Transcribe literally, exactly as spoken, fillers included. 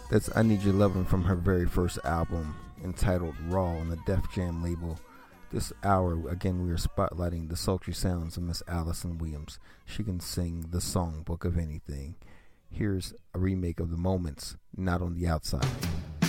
That's I Need Your Lovin' from her very first album entitled Raw on the Def Jam label. This hour, again, we are spotlighting the sultry sounds of Miss Allison Williams. She can sing the songbook of anything. Here's a remake of The Moments, Not on the Outside.